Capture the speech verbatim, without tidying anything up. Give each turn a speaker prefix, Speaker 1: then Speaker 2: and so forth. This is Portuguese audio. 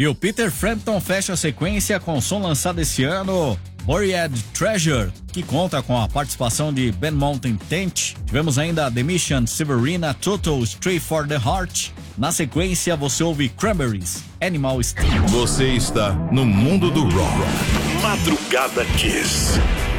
Speaker 1: E o Peter Frampton fecha a sequência com o som lançado esse ano, Buried Treasure, que conta com a participação de Ben Mountain Tent. Tivemos ainda The Mission, Severina, Total, Stray for the Heart. Na sequência, você ouve Cranberries, Animal Steel.
Speaker 2: Você está no mundo do rock. Madrugada Kiss.